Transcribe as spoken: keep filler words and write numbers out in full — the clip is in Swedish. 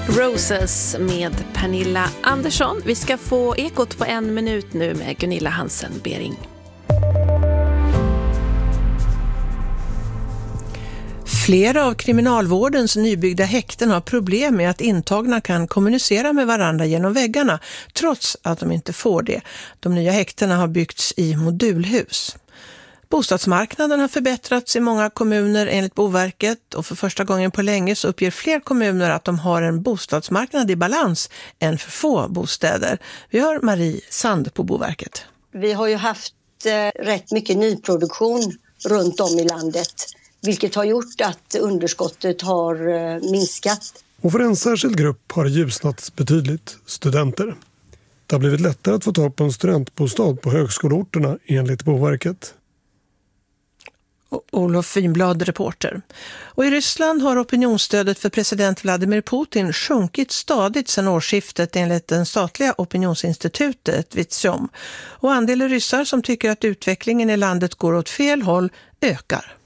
Roses med Pernilla Andersson. Vi ska få Ekot på en minut nu med Gunilla Hansen-Bering. Flera av kriminalvårdens nybyggda häkten har problem med att intagna kan kommunicera med varandra genom väggarna, trots att de inte får det. De nya häktena har byggts i modulhus. Bostadsmarknaden har förbättrats i många kommuner enligt Boverket, och för första gången på länge så uppger fler kommuner att de har en bostadsmarknad i balans än för få bostäder. Vi har Marie Sand på Boverket. Vi har ju haft eh, rätt mycket nyproduktion runt om i landet, vilket har gjort att underskottet har eh, minskat. Och för en särskild grupp har det ljusnat betydligt: studenter. Det har blivit lättare att få tag på en studentbostad på högskoleorterna enligt Boverket. Olof Finblad, reporter. Och i Ryssland har opinionsstödet för president Vladimir Putin sjunkit stadigt sedan årsskiftet enligt den statliga opinionsinstitutet Vitsjom. Och andelen ryssar som tycker att utvecklingen i landet går åt fel håll ökar.